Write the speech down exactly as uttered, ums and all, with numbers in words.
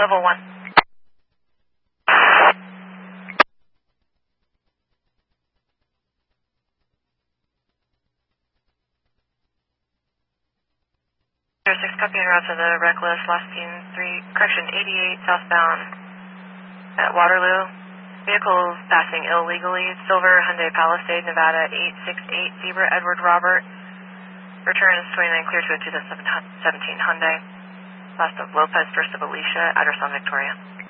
Level one. zero six, copy en route to the Reckless, last seen three, correction, eighty-eight southbound at Waterloo. Vehicles passing illegally. Silver Hyundai Palisade, Nevada eight six eight, Zebra Edward Robert. Return is twenty-nine, clear to a two thousand seventeen Hyundai. Last of Lopez, first of Alicia, address on Victoria.